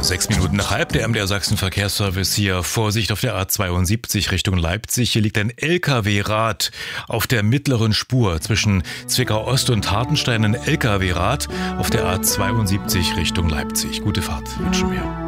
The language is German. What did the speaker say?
6 Minuten nach halb, der MDR Sachsen Verkehrsservice hier. Vorsicht auf der A72 Richtung Leipzig. Hier liegt ein LKW-Rad auf der mittleren Spur zwischen Zwickau Ost und Hartenstein. Ein LKW-Rad auf der A72 Richtung Leipzig. Gute Fahrt wünschen wir.